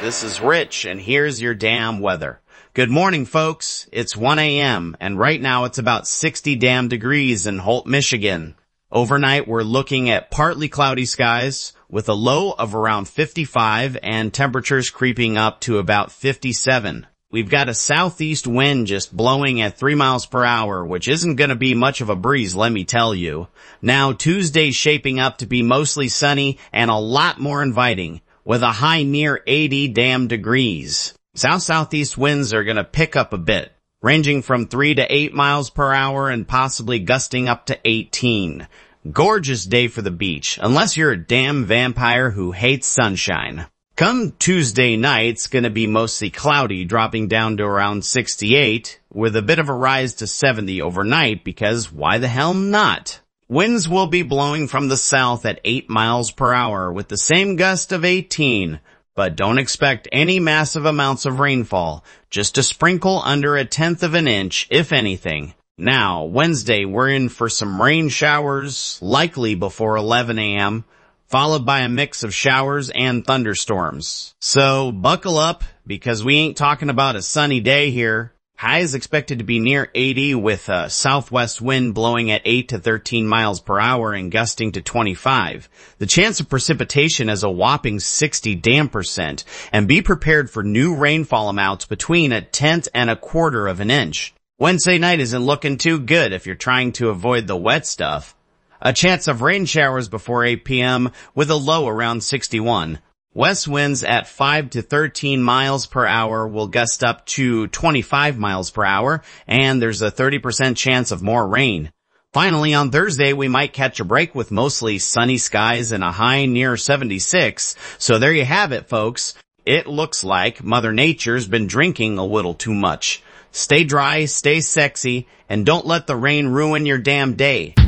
this is Rich, and here's your damn weather. Good morning, folks. It's 1 a.m., and right now it's about 60 damn degrees in Holt, Michigan. Overnight, we're looking at partly cloudy skies with a low of around 55 and temperatures creeping up to about 57. We've got a southeast wind just blowing at 3 miles per hour, which isn't going to be much of a breeze, let me tell you. Now, Tuesday's shaping up to be mostly sunny and a lot more inviting, with a high near 80 damn degrees. South-southeast winds are going to pick up a bit, ranging from 3 to 8 miles per hour and possibly gusting up to 18. Gorgeous day for the beach, unless you're a damn vampire who hates sunshine. Come Tuesday night, it's going to be mostly cloudy, dropping down to around 68, with a bit of a rise to 70 overnight, because why the hell not? Winds will be blowing from the south at 8 miles per hour, with the same gust of 18, but don't expect any massive amounts of rainfall, just a sprinkle under 1/10 of an inch, if anything. Now, Wednesday, we're in for some rain showers, likely before 11 a.m., followed by a mix of showers and thunderstorms. So buckle up, because we ain't talking about a sunny day here. High is expected to be near 80 with a southwest wind blowing at 8 to 13 miles per hour and gusting to 25. The chance of precipitation is a whopping 60 damn %, and be prepared for new rainfall amounts between 1/10 and 1/4 of an inch. Wednesday night isn't looking too good if you're trying to avoid the wet stuff. A chance of rain showers before 8 p.m. with a low around 61. West winds at 5 to 13 miles per hour will gust up to 25 miles per hour, and there's a 30% chance of more rain. Finally, on Thursday, we might catch a break with mostly sunny skies and a high near 76. So there you have it, folks. It looks like Mother Nature's been drinking a little too much. Stay dry, stay sexy, and don't let the rain ruin your damn day.